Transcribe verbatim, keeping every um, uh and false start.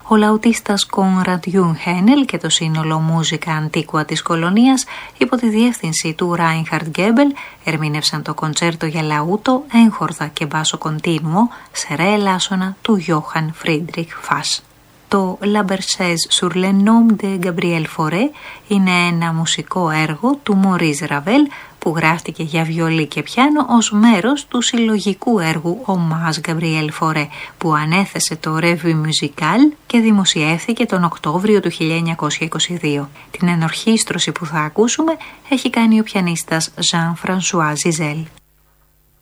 Ο λαουτίστας Κόνραντ Γιούνχένελ και το σύνολο Μούζικα Αντίκουα της Κολονίας υπό τη διεύθυνση του Ράινχαρντ Γκέμπελ ερμήνευσαν το κοντσέρτο για λαούτο, έγχορδα και μπάσο κοντίνουο σε ρε ελάσσονα του Γιώχαν Φρίντριχ Φας. Το La Berceuse sur le nom de Gabriel Fauré είναι ένα μουσικό έργο του Μωρίς Ραβέλ που γράφτηκε για βιολί και πιάνο ως μέρος του συλλογικού έργου Hommage Gabriel Fauré που ανέθεσε το Revue Musicale και δημοσιεύθηκε τον Οκτώβριο του χίλια εννιακόσια είκοσι δύο. Την ενορχήστρωση που θα ακούσουμε έχει κάνει ο πιανίστας Jean-François Zizelle.